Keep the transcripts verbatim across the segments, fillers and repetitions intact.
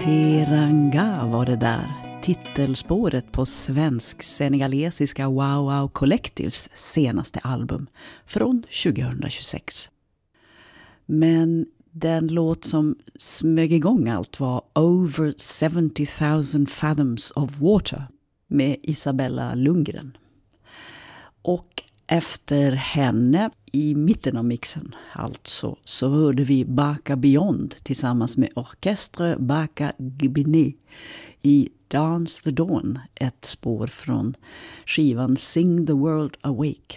Teranga var det där, titelspåret på svensk-senegalesiska Wow Wow Collectives senaste album från tjugohundratjugosex. Men den låt som smög igång allt var Over seventy thousand Fathoms of Water med Isabella Lundgren. Och efter henne i mitten av mixen alltså så hörde vi Baka Beyond tillsammans med Orchestre Baka Gbini i Dance the Dawn, ett spår från skivan Sing the World Awake.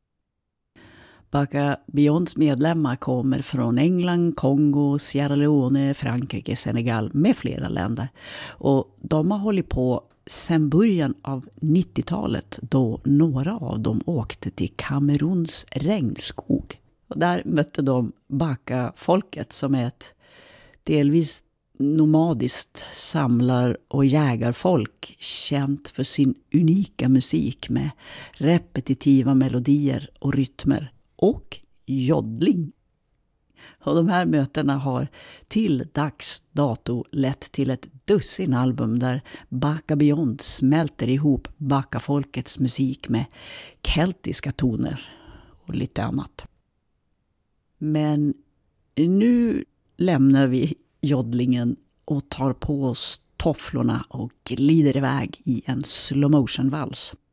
Baka Beyonds medlemmar kommer från England, Kongo, Sierra Leone, Frankrike, Senegal med flera länder. Och de har hållit på sedan början av nittiotalet då några av dem åkte till Kameruns regnskog. Och där mötte de Baka-folket som är ett delvis nomadiskt samlar- och jägarfolk känt för sin unika musik med repetitiva melodier och rytmer och joddling. Och de här mötena har till dags dato lett till ett dussin album där Baka Beyond smälter ihop Baka-folkets musik med keltiska toner och lite annat. Men nu lämnar vi joddlingen och tar på oss tofflorna och glider iväg i en slow motion vals.